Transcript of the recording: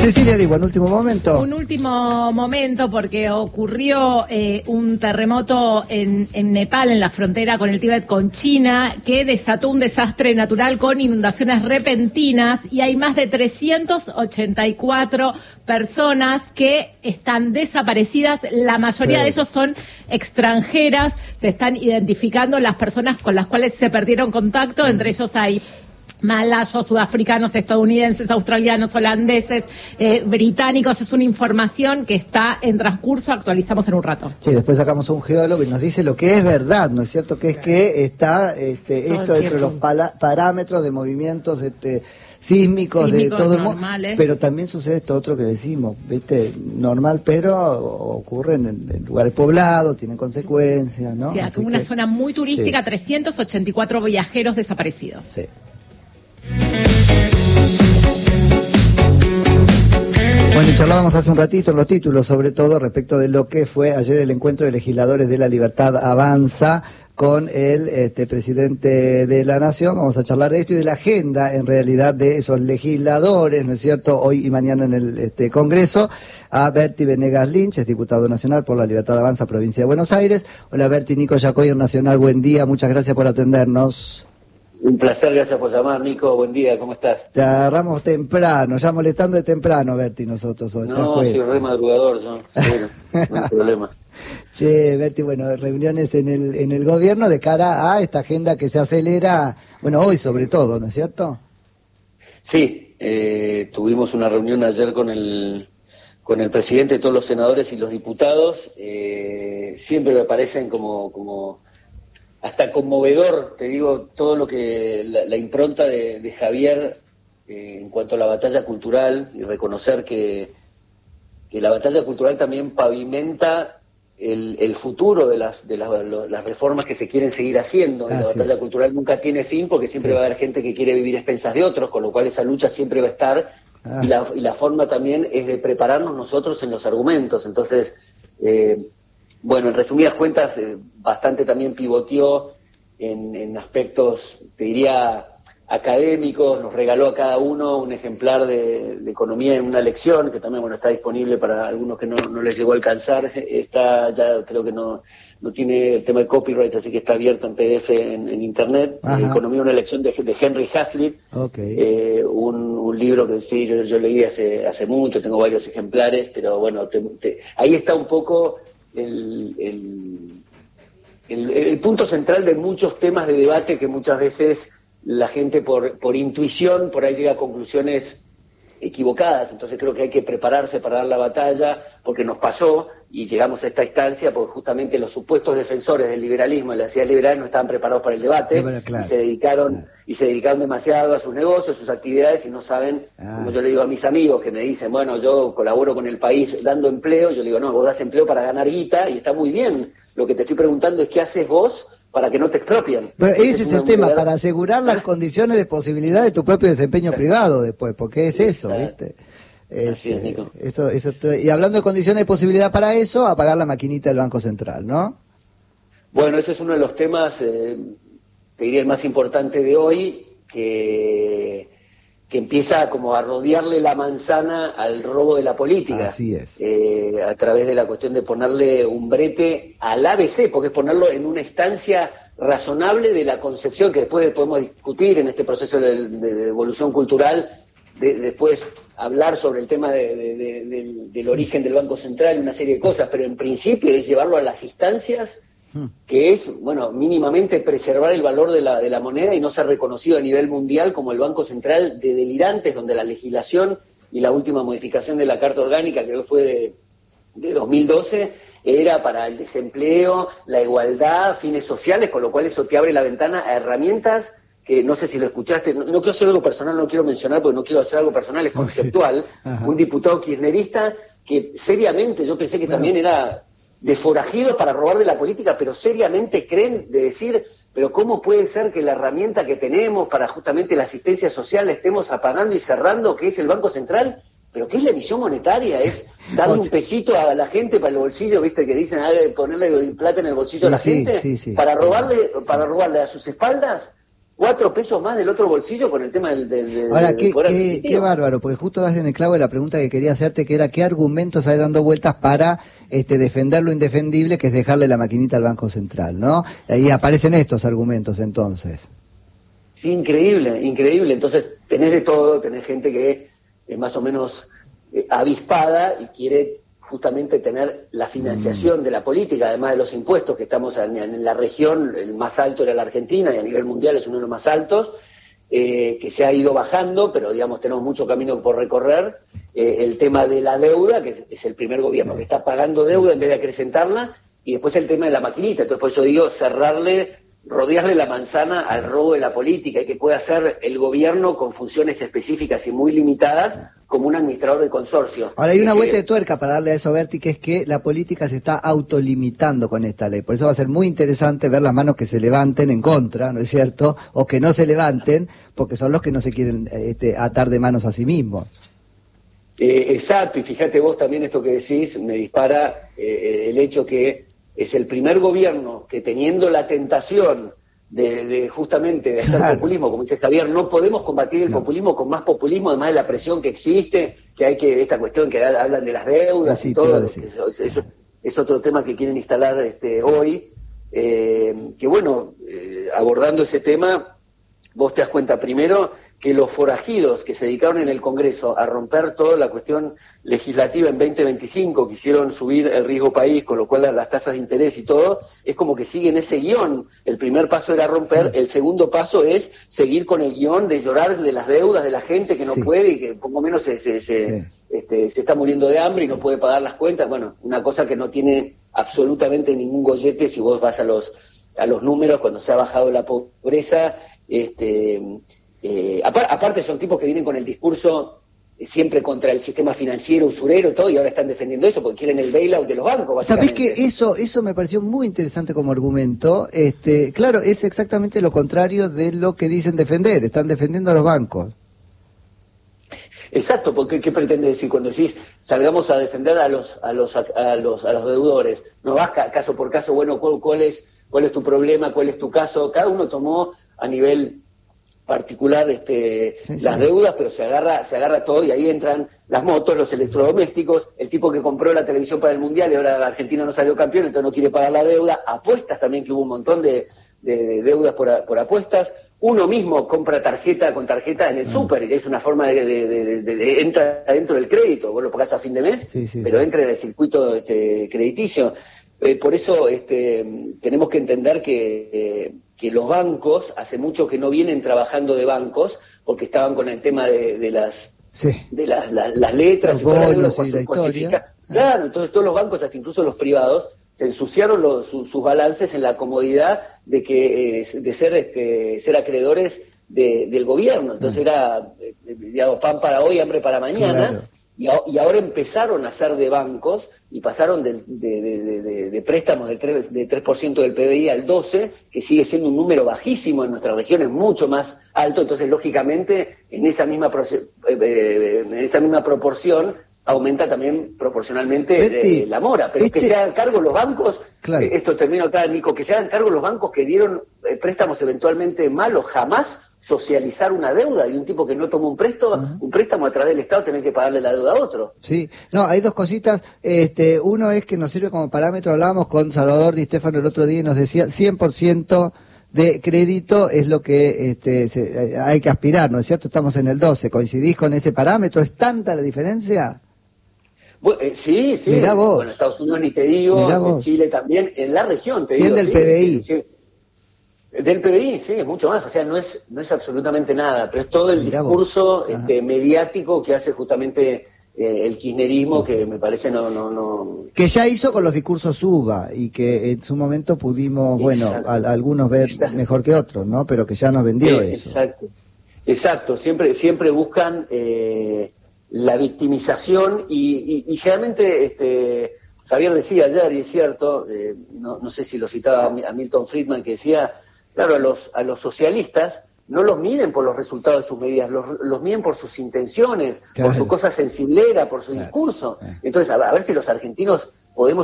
Cecilia, digo, en último momento. Un último momento porque ocurrió un terremoto en Nepal, en la frontera con el Tíbet, con China, que desató un desastre natural con inundaciones repentinas y hay más de 384 personas que están desaparecidas. La mayoría de ellos son extranjeras. Se están identificando las personas con las cuales se perdieron contacto. Entre ellos hay malayos, sudafricanos, estadounidenses, australianos, holandeses, británicos. Es una información que está en transcurso, actualizamos en un rato. Sí, después sacamos a un geólogo y nos dice lo que es verdad, ¿no es cierto? Que es que está esto dentro de los parámetros de movimientos sísmicos de todo el mundo, pero también sucede esto otro que decimos, ¿viste? Normal, pero ocurre en lugares poblados, tienen consecuencias, ¿no? Sí, es una zona muy turística, sí. 384 viajeros desaparecidos. Sí. Bueno, y charlábamos hace un ratito en los títulos, sobre todo respecto de lo que fue ayer el encuentro de legisladores de La Libertad Avanza con el presidente de la Nación. Vamos a charlar de esto y de la agenda, en realidad, de esos legisladores, ¿no es cierto?, hoy y mañana en el Congreso. A Berti Venegas Lynch, es diputado nacional por La Libertad Avanza, provincia de Buenos Aires. Hola Berti, Nico Yacoy, Nacional, buen día, muchas gracias por atendernos. Un placer, gracias por llamar, Nico, buen día, ¿cómo estás? Te agarramos temprano, ya molestando de temprano, Berti, nosotros hoy. No, soy re madrugador yo, seguro, no hay problema. Che, Berti, bueno, reuniones en el gobierno de cara a esta agenda que se acelera, bueno, hoy sobre todo, ¿no es cierto? Sí, tuvimos una reunión ayer con el presidente, todos los senadores y los diputados, siempre me parecen como hasta conmovedor, te digo, todo lo que la impronta de Javier en cuanto a la batalla cultural y reconocer que la batalla cultural también pavimenta el futuro de las reformas que se quieren seguir haciendo. La batalla cultural nunca tiene fin porque siempre va a haber gente que quiere vivir a expensas de otros, con lo cual esa lucha siempre va a estar y la forma también es de prepararnos nosotros en los argumentos. Entonces, bueno, en resumidas cuentas, bastante también pivoteó en aspectos, te diría, académicos, nos regaló a cada uno un ejemplar de economía en una lección, que también está disponible para algunos que no les llegó a alcanzar, está ya creo que no tiene el tema de copyright, así que está abierto en PDF en internet, Economía, una lección de Henry Hazlitt, un libro que sí, yo leí hace mucho, tengo varios ejemplares, pero bueno, ahí está un poco el punto central de muchos temas de debate que muchas veces la gente por intuición por ahí llega a conclusiones equivocadas. Entonces creo que hay que prepararse para dar la batalla, porque nos pasó y llegamos a esta instancia porque justamente los supuestos defensores del liberalismo y las ideas liberales no estaban preparados para el debate, y se dedicaron demasiado a sus negocios, sus actividades, y no saben, como yo le digo a mis amigos que me dicen, bueno, yo colaboro con el país dando empleo, yo le digo, no, vos das empleo para ganar guita y está muy bien, lo que te estoy preguntando es qué haces vos para que no te expropien. Pero ese es el tema, para asegurar las condiciones de posibilidad de tu propio desempeño privado después, porque es eso, ¿viste? Así es, Nico. Y hablando de condiciones de posibilidad para eso, apagar la maquinita del Banco Central, ¿no? Bueno, ese es uno de los temas, te diría el más importante de hoy, que empieza como a rodearle la manzana al robo de la política. Así es. A través de la cuestión de ponerle un brete al ABC, porque es ponerlo en una instancia razonable de la concepción que después podemos discutir en este proceso de evolución cultural, después hablar sobre el tema del origen del Banco Central y una serie de cosas, pero en principio es llevarlo a las instancias que es, bueno, mínimamente preservar el valor de la moneda y no ser reconocido a nivel mundial como el Banco Central de delirantes, donde la legislación y la última modificación de la Carta Orgánica, creo que fue de 2012, era para el desempleo, la igualdad, fines sociales, con lo cual eso te abre la ventana a herramientas que no sé si lo escuchaste, no quiero hacer algo personal, no quiero mencionar porque no quiero hacer algo personal, es conceptual, un diputado kirchnerista que seriamente, yo pensé que también era de forajidos para robar de la política, pero seriamente creen de decir, pero ¿cómo puede ser que la herramienta que tenemos para justamente la asistencia social la estemos apagando y cerrando, que es el Banco Central? ¿Pero qué es la emisión monetaria? Es darle un pesito a la gente para el bolsillo, viste que dicen, ponerle plata en el bolsillo a la gente, para robarle a sus espaldas. 4 pesos más del otro bolsillo con el tema Ahora, del poder adquisitivo. qué bárbaro, porque justo das en el clavo de la pregunta que quería hacerte, que era ¿qué argumentos hay dando vueltas para defender lo indefendible, que es dejarle la maquinita al Banco Central, ¿no? Y aparecen estos argumentos entonces. Sí, increíble, increíble. Entonces tenés de todo, tenés gente que es más o menos avispada y quiere justamente tener la financiación de la política, además de los impuestos que estamos en la región, el más alto era la Argentina y a nivel mundial es uno de los más altos, que se ha ido bajando, pero digamos tenemos mucho camino por recorrer. El tema de la deuda, que es el primer gobierno que está pagando deuda en vez de acrecentarla, y después el tema de la maquinita. Entonces por eso digo, rodearle la manzana al robo de la política y que pueda hacer el gobierno con funciones específicas y muy limitadas como un administrador de consorcio. Ahora hay una vuelta de tuerca para darle a eso, Berti, que es que la política se está autolimitando con esta ley. Por eso va a ser muy interesante ver las manos que se levanten en contra, ¿no es cierto? O que no se levanten, porque son los que no se quieren atar de manos a sí mismos. Exacto, y fíjate vos también esto que decís, me dispara el hecho que es el primer gobierno que, teniendo la tentación de justamente de hacer populismo, como dice Javier, no podemos combatir el populismo con más populismo, además de la presión que existe, que hay que, esta cuestión que hablan de las deudas y todo, eso es otro tema que quieren instalar hoy, que bueno, abordando ese tema, vos te das cuenta primero que los forajidos que se dedicaron en el Congreso a romper toda la cuestión legislativa en 2025, quisieron subir el riesgo país, con lo cual las tasas de interés y todo, es como que siguen ese guión. El primer paso era romper, el segundo paso es seguir con el guión de llorar de las deudas de la gente que no puede y que poco menos se está muriendo de hambre y no puede pagar las cuentas. Bueno, una cosa que no tiene absolutamente ningún gollete si vos vas a los números, cuando se ha bajado la pobreza. Aparte son tipos que vienen con el discurso siempre contra el sistema financiero, usurero, todo, y ahora están defendiendo eso porque quieren el bailout de los bancos, básicamente. ¿Sabés que eso me pareció muy interesante como argumento? Claro, es exactamente lo contrario de lo que dicen defender, están defendiendo a los bancos. Exacto, porque ¿qué pretende decir cuando decís salgamos a defender a los deudores? No vas caso por caso, bueno, ¿cuál es tu problema? ¿Cuál es tu caso? Cada uno tomó a nivel particular las deudas, pero se agarra todo y ahí entran las motos, los electrodomésticos, el tipo que compró la televisión para el Mundial y ahora Argentina no salió campeón, entonces no quiere pagar la deuda, apuestas también, que hubo un montón de deudas por apuestas, uno mismo compra tarjeta con tarjeta en el súper, y es una forma de entra dentro del crédito, vos lo pagás a fin de mes, pero entra en el circuito crediticio. Por eso tenemos que entender que los bancos, hace mucho que no vienen trabajando de bancos, porque estaban con el tema de las letras, los bonos y la historia. Claro, entonces todos los bancos, hasta incluso los privados, se ensuciaron sus balances en la comodidad de ser acreedores del gobierno. Entonces era, digamos, pan para hoy, hambre para mañana. Claro. Y ahora empezaron a ser de bancos y pasaron de préstamos del 3% del PBI al 12%, que sigue siendo un número bajísimo, en nuestra región es mucho más alto. Entonces, lógicamente, en esa misma proporción aumenta también proporcionalmente la mora. Pero que se hagan cargo los bancos, esto termino acá, Nico, que se hagan cargo los bancos que dieron préstamos eventualmente malos, jamás socializar una deuda de un tipo que no tomó un préstamo a través del Estado, tener que pagarle la deuda a otro. Sí, no, hay dos cositas. Uno es que nos sirve como parámetro. Hablábamos con Salvador Di Stéfano el otro día y nos decía 100% de crédito es lo que hay que aspirar, ¿no es cierto? Estamos en el 12. ¿Coincidís con ese parámetro? ¿Es tanta la diferencia? Bueno, sí. Mirá vos. Bueno, Estados Unidos ni te digo, en Chile también, en la región te digo. Del PBI. Sí. Del PBI, sí, es mucho más, o sea, no es absolutamente nada, pero es todo el discurso mediático que hace justamente el kirchnerismo, que me parece no... Que ya hizo con los discursos UBA, y que en su momento pudimos, algunos ver mejor que otros, ¿no? Pero que ya nos vendió eso. Exacto, siempre buscan la victimización y generalmente, Javier decía ayer, y es cierto, no sé si lo citaba a Milton Friedman, que decía... Claro, a los socialistas no los miden por los resultados de sus medidas, los miden por sus intenciones, por su cosa sensiblera, por su discurso. Entonces, a ver si los argentinos podemos